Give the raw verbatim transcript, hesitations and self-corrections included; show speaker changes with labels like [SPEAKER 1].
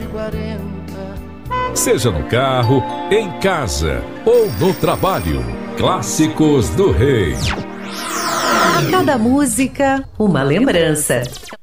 [SPEAKER 1] Seja no carro, em casa ou no trabalho. Clássicos do Rei.
[SPEAKER 2] A cada música, uma lembrança.